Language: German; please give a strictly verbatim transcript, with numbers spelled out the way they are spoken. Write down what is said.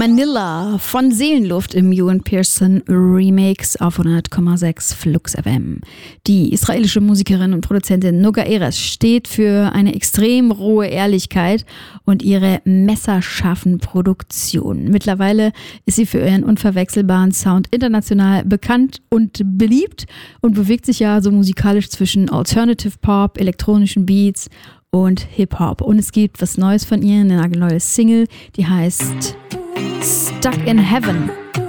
Vanilla von Seelenluft im Ewan Pearson Remix auf hundert Komma sechs Flux F M. Die israelische Musikerin und Produzentin Noga Erez steht für eine extrem rohe Ehrlichkeit und ihre messerscharfen Produktionen. Mittlerweile ist sie für ihren unverwechselbaren Sound international bekannt und beliebt und bewegt sich ja so musikalisch zwischen Alternative Pop, elektronischen Beats und Hip-Hop. Und es gibt was Neues von ihr, eine neue Single, die heißt Stuck in Heaven.